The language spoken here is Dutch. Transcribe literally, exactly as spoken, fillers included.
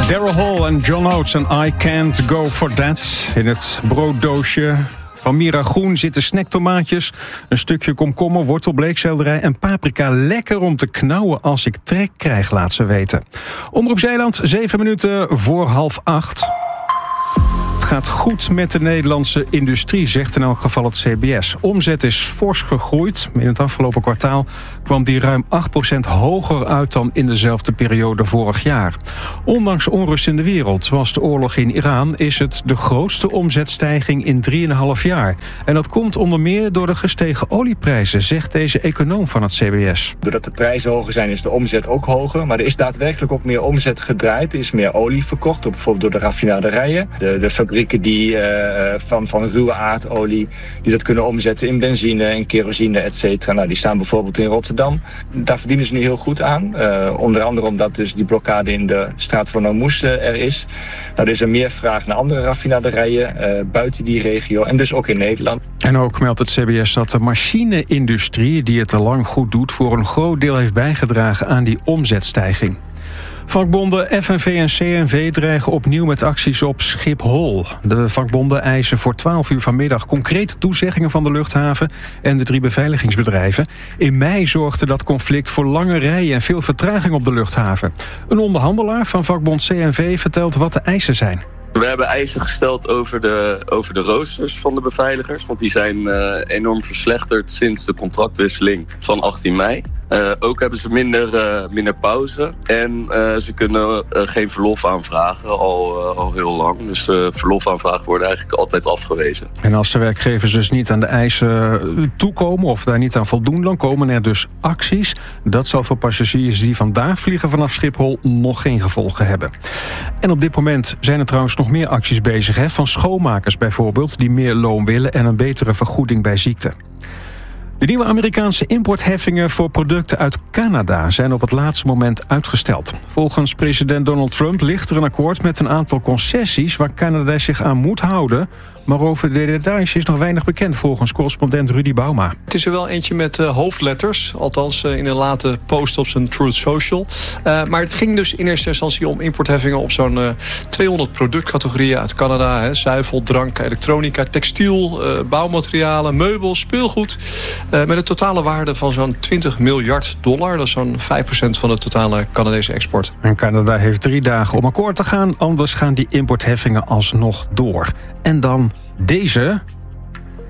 Daryl Hall en John Oates en I Can't Go For That. In het brooddoosje van Mira Groen zitten snacktomaatjes, een stukje komkommer, wortelbleekselderij en paprika. Lekker om te knauwen als ik trek krijg, laat ze weten. Omroep Zeeland, zeven minuten voor half acht. Het gaat goed met de Nederlandse industrie, zegt in elk geval het C B S. Omzet is fors gegroeid. In het afgelopen kwartaal kwam die ruim acht procent hoger uit dan in dezelfde periode vorig jaar. Ondanks onrust in de wereld, zoals de oorlog in Iran, is het de grootste omzetstijging in drieënhalf jaar. En dat komt onder meer door de gestegen olieprijzen, zegt deze econoom van het C B S. Doordat de prijzen hoger zijn, is de omzet ook hoger. Maar er is daadwerkelijk ook meer omzet gedraaid. Er is meer olie verkocht, bijvoorbeeld door de raffinaderijen. De, de fabrieken die uh, van, van ruwe aardolie, die dat kunnen omzetten in benzine en kerosine, et cetera. Nou, die staan bijvoorbeeld in Rotterdam. Daar verdienen ze nu heel goed aan. Uh, onder andere omdat dus die blokkade in de straat van Hormuz uh, er is. Nou, er is er meer vraag naar andere raffinaderijen uh, buiten die regio en dus ook in Nederland. En ook meldt het C B S dat de machine-industrie, die het al lang goed doet, voor een groot deel heeft bijgedragen aan die omzetstijging. Vakbonden F N V en C N V dreigen opnieuw met acties op Schiphol. De vakbonden eisen voor twaalf uur vanmiddag concrete toezeggingen van de luchthaven en de drie beveiligingsbedrijven. In mei zorgde dat conflict voor lange rijen en veel vertraging op de luchthaven. Een onderhandelaar van vakbond C N V vertelt wat de eisen zijn. We hebben eisen gesteld over de, over de roosters van de beveiligers. Want die zijn uh, enorm verslechterd sinds de contractwisseling van achttien mei. Uh, ook hebben ze minder, uh, minder pauze. En uh, ze kunnen uh, geen verlof aanvragen, al, uh, al heel lang. Dus uh, verlofaanvragen worden eigenlijk altijd afgewezen. En als de werkgevers dus niet aan de eisen toekomen of daar niet aan voldoen, dan komen er dus acties. Dat zal voor passagiers die vandaag vliegen vanaf Schiphol nog geen gevolgen hebben. En op dit moment zijn er trouwens nog meer acties bezig, hè? Van schoonmakers bijvoorbeeld, die meer loon willen en een betere vergoeding bij ziekte. De nieuwe Amerikaanse importheffingen voor producten uit Canada zijn op het laatste moment uitgesteld. Volgens president Donald Trump ligt er een akkoord met een aantal concessies waar Canada zich aan moet houden. Maar over de details is nog weinig bekend, volgens correspondent Rudy Bauma. Het is er wel eentje met uh, hoofdletters, althans uh, in een late post op zijn Truth Social. Uh, maar het ging dus in eerste instantie om importheffingen op zo'n uh, tweehonderd productcategorieën uit Canada. Hè, zuivel, drank, elektronica, textiel, uh, bouwmaterialen, meubels, speelgoed. Uh, met een totale waarde van zo'n twintig miljard dollar. Dat is zo'n vijf procent van de totale Canadese export. En Canada heeft drie dagen om akkoord te gaan, anders gaan die importheffingen alsnog door. En dan deze.